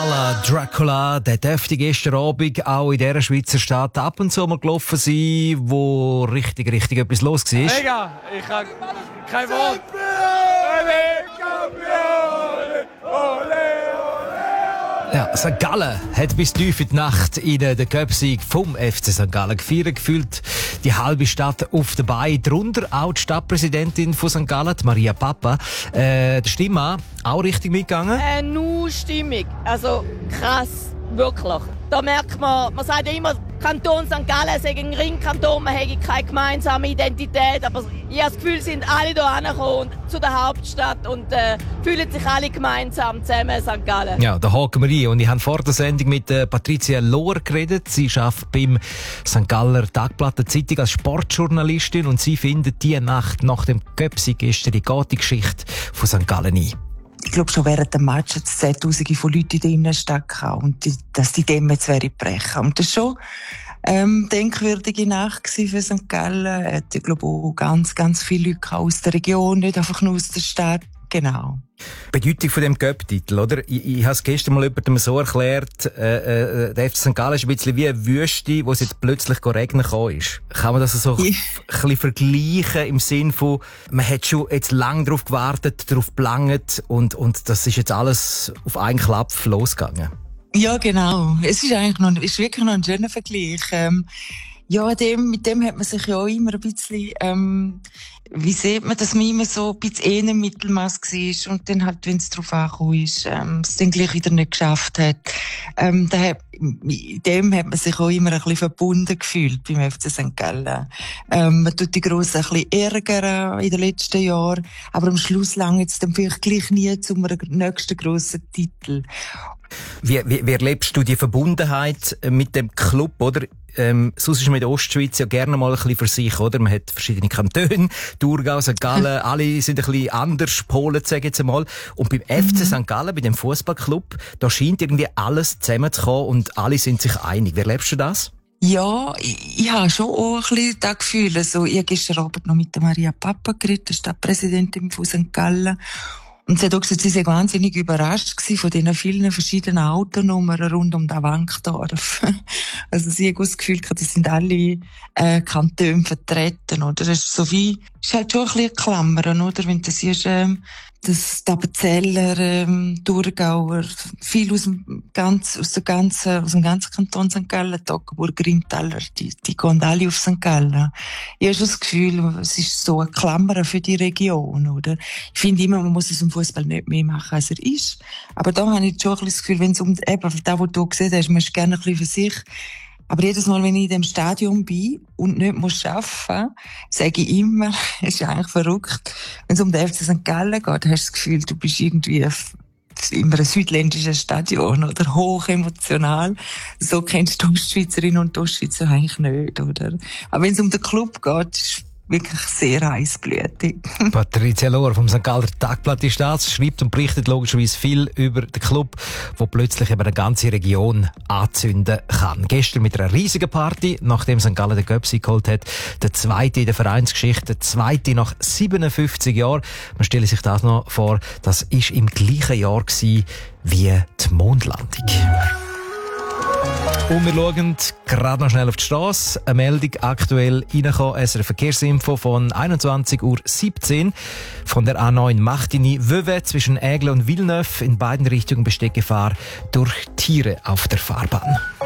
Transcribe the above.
Dracula, der dürfte gestern Abend auch in dieser Schweizer Stadt ab und zu mal gelaufen sein, wo richtig etwas los war. Mega, ich habe kein Wort. Ja, St. Gallen hat bis tief in die Nacht in den Cup-Sieg vom FC St. Gallen gefeiert. Gefühlt die halbe Stadt auf den Beinen. Darunter auch die Stadtpräsidentin von St. Gallen, Maria Papa. Der Stimmmann auch richtig mitgegangen? Nur stimmig. Also krass, wirklich. Da merkt man sagt ja immer, Kanton St. Gallen sei ein Ringkanton, man hätte keine gemeinsame Identität. Aber ich habe das Gefühl, sind alle hier angekommen zu der Hauptstadt und fühlen sich alle gemeinsam zusammen St. Gallen. Ja, da haken wir rein. Und ich habe vor der Sendung mit Patricia Lohr geredet. Sie arbeitet beim St. Galler Tagblatt der Zeitung als Sportjournalistin und sie findet, die Nacht nach dem Cup-Sieg gestern geht die Geschichte von St. Gallen ein. Ich glaube, schon während dem Match hat es Zehntausende von Leuten in der Innenstadt gehabt und dass die Dämme jetzt brechen. Und das war schon denkwürdige Nacht für St. Gallen. Es hat, ich glaube, auch ganz viele Leute aus der Region, nicht einfach nur aus der Stadt. Genau. Bedeutung von dem Cup-Titel, oder? Ich habe es gestern mal jemandem so erklärt, der FC St. Gallen ist ein bisschen wie eine Wüste, wo es jetzt plötzlich regnen gekommen ist. Kann man das so ein bisschen vergleichen im Sinn von, man hat schon jetzt lange darauf gewartet, darauf gelangt und das ist jetzt alles auf einen Klapp losgegangen? Ja, genau. Es ist eigentlich ist wirklich noch ein schöner Vergleich. Ja, mit dem hat man sich ja auch immer ein bisschen, wie sieht man, dass man immer so ein bisschen eher Mittelmaß war und dann halt, wenn es drauf angekommen ist, es dann gleich wieder nicht geschafft hat. Mit dem hat man sich auch immer ein bisschen verbunden gefühlt beim FC St. Gallen. Man tut die Grossen ein bisschen ärgern in den letzten Jahren, aber am Schluss langt es dann vielleicht gleich nie zum nächsten grossen Titel. Wie erlebst du die Verbundenheit mit dem Club, oder? Sonst ist man in der Ostschweiz ja gerne mal ein bisschen für sich, oder? Man hat verschiedene Kantone, Thurgau, St. Gallen, alle sind ein bisschen anders, Polen, sage ich jetzt einmal. Und beim FC St. Gallen, bei dem Fußballclub, da scheint irgendwie alles zusammenzukommen und alle sind sich einig. Wie erlebst du das? Ja, ich habe schon auch ein bisschen das Gefühl. Also, ich habe gestern Abend noch mit der Maria Papa geredet, der Stadtpräsidentin von St. Gallen. Und sie hat auch gesagt, sie sei wahnsinnig überrascht gewesen von diesen vielen verschiedenen Autonummern rund um das Wankdorf. Also sie hat auch das Gefühl gehabt, das sind alle Kantone vertreten, oder? Das ist so wie, ist halt schon ein bisschen Klammern, oder? Wenn du siehst, dass die Appenzeller, Thurgauer, viel aus dem ganzen Kanton St. Gallen, Toggenburg, Rheintaler, die gehen alle auf St. Gallen. Ich habe schon das Gefühl, es ist so ein Klammern für die Region, oder? Ich finde immer, man muss es im Fußball nicht mehr machen, als er ist. Aber da habe ich schon ein bisschen das Gefühl, wenn es um eben das, was du gesehen hast, man ist gerne ein bisschen für sich. Aber jedes Mal, wenn ich in dem Stadion bin und nicht arbeiten muss, sage ich immer, es ist eigentlich verrückt. Wenn es um den FC St. Gallen geht, hast du das Gefühl, du bist irgendwie in einem südländischen Stadion, oder? Hoch emotional. So kennst du Ostschweizerinnen und Ostschweizer eigentlich nicht, oder? Aber wenn es um den Club geht, ist wirklich sehr heißblütig. Patricia Lohr vom St. Galler Tagblatt ist das, schreibt und berichtet logischerweise viel über den Club, der plötzlich eben eine ganze Region anzünden kann. Gestern mit einer riesigen Party, nachdem St. Gallen den Cup-Sieg geholt hat, der zweite in der Vereinsgeschichte, der zweite nach 57 Jahren. Man stelle sich das noch vor, das ist im gleichen Jahr gewesen wie die Mondlandung. Und wir schauen gerade noch schnell auf die Strasse. Eine Meldung aktuell reingekommen, SRF Verkehrsinfo von 21:17 Uhr. Von der A9 Martigny-Vevey zwischen Aigle und Villeneuve in beiden Richtungen besteht Gefahr durch Tiere auf der Fahrbahn.